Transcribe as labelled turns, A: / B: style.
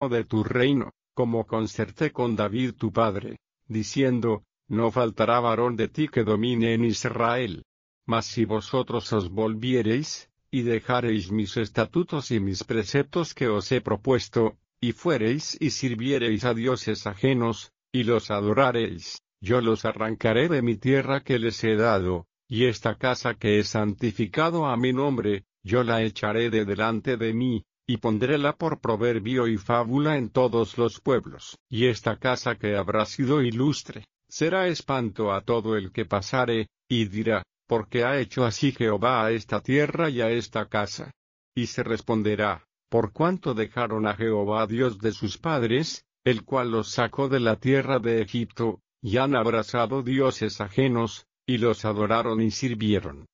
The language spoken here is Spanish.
A: de tu reino, como concerté con David tu padre, diciendo, no faltará varón de ti que domine en Israel. Mas si vosotros os volviereis, y dejareis mis estatutos y mis preceptos que os he propuesto, y fuereis y sirviereis a dioses ajenos, y los adorareis, yo los arrancaré de mi tierra que les he dado, y esta casa que he santificado a mi nombre, yo la echaré de delante de mí, y pondréla por proverbio y fábula en todos los pueblos. Y esta casa que habrá sido ilustre, será espanto a todo el que pasare, y dirá, ¿por qué ha hecho así Jehová a esta tierra y a esta casa? Y se responderá, por cuanto dejaron a Jehová Dios de sus padres, el cual los sacó de la tierra de Egipto, y han abrazado dioses ajenos, y los adoraron y sirvieron.